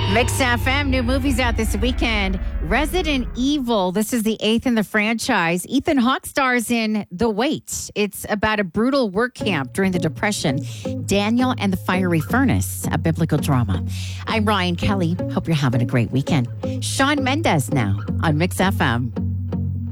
Mix FM, new movies out this weekend. Resident Evil, this is the 8th in the franchise. Ethan Hawke stars in The Wait. It's about a brutal work camp during the Depression. Daniel and the Fiery Furnace, a biblical drama. I'm Ryan Kelly. Hope you're having a great weekend. Shawn Mendes now on Mix FM.